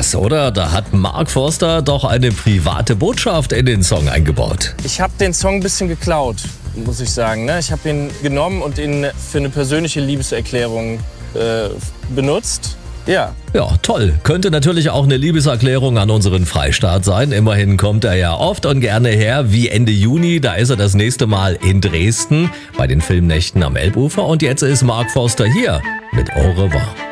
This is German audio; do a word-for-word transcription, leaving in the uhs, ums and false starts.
krass, oder? Da hat Mark Forster doch eine private Botschaft in den Song eingebaut. Ich habe den Song ein bisschen geklaut, muss ich sagen. Ne? Ich habe ihn genommen und ihn für eine persönliche Liebeserklärung äh, benutzt. Ja. Ja, toll. Könnte natürlich auch eine Liebeserklärung an unseren Freistaat sein. Immerhin kommt er ja oft und gerne her, wie Ende Juni. Da ist er das nächste Mal in Dresden bei den Filmnächten am Elbufer. Und jetzt ist Mark Forster hier mit Au revoir.